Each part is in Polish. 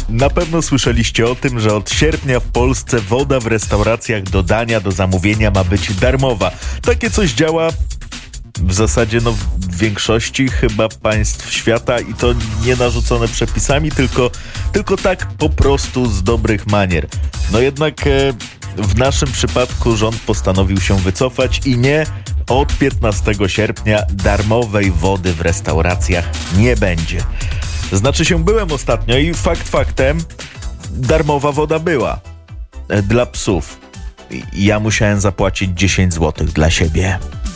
Na pewno słyszeliście o tym, że od sierpnia w Polsce woda w restauracjach do dania, do zamówienia ma być darmowa. Takie coś działa w zasadzie w większości chyba państw świata i to nie narzucone przepisami, tylko tak po prostu z dobrych manier. No jednak w naszym przypadku rząd postanowił się wycofać i nie, od 15 sierpnia darmowej wody w restauracjach nie będzie. Znaczy się, byłem ostatnio i faktem, darmowa woda była. Dla psów. Ja musiałem zapłacić 10 zł dla siebie.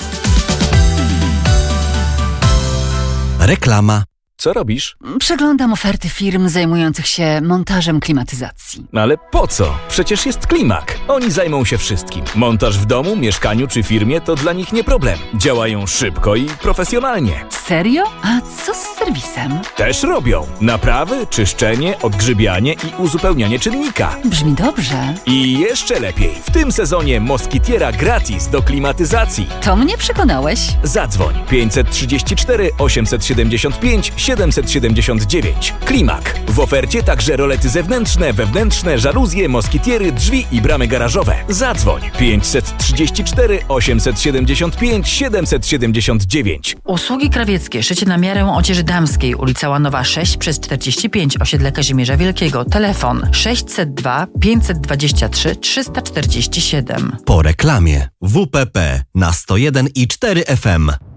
Reklama. Co robisz? Przeglądam oferty firm zajmujących się montażem klimatyzacji. Ale po co? Przecież jest Klimak. Oni zajmą się wszystkim. Montaż w domu, mieszkaniu czy firmie to dla nich nie problem. Działają szybko i profesjonalnie. Serio? A co z serwisem? Też robią. Naprawy, czyszczenie, odgrzybianie i uzupełnianie czynnika. Brzmi dobrze. I jeszcze lepiej. W tym sezonie Moskitiera gratis do klimatyzacji. To mnie przekonałeś. Zadzwoń 534 875 779. Klimak. W ofercie także rolety zewnętrzne, wewnętrzne, żaluzje, moskitiery, drzwi i bramy garażowe. Zadzwoń 534 875 779. Usługi krawieckie, szycie na miarę odzieży damskiej, ulica Łanowa 6 przez 45, osiedle Kazimierza Wielkiego. Telefon 602 523 347. Po reklamie. WPP na 101,4 FM.